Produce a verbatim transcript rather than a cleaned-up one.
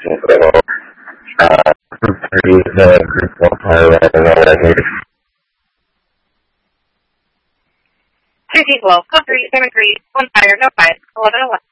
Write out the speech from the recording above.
So, uh, group three is the group one fire right now that I need. two T twelve, code three, seven three, one fire, no fire, eleven eleven.